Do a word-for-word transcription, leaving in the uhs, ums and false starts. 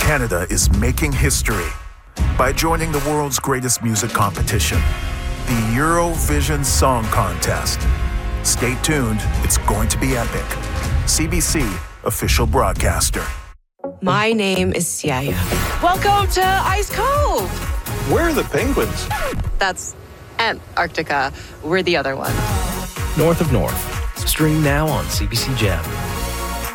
Canada is making history by joining the world's greatest music competition, the Eurovision Song Contest. Stay tuned, it's going to be epic. C B C, official broadcaster. My name is Siaya. Welcome to Ice Cove. Where are the penguins? That's Antarctica. We're the other one. North of North. Stream now on C B C Gem.